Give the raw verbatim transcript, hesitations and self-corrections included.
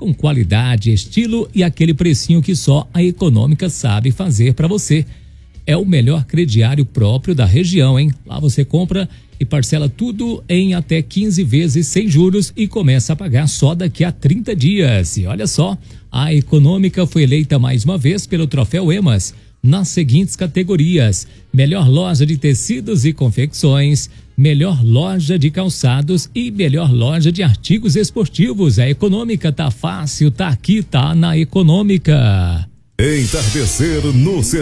com qualidade, estilo e aquele precinho que só a Econômica sabe fazer para você. É o melhor crediário próprio da região, hein? Lá você compra e parcela tudo em até quinze vezes sem juros e começa a pagar só daqui a trinta dias. E olha só, a Econômica foi eleita mais uma vez pelo Troféu Emas nas seguintes categorias: melhor loja de tecidos e confecções, melhor loja de calçados e melhor loja de artigos esportivos. A Econômica tá fácil, tá aqui, tá na Econômica. Entardecer no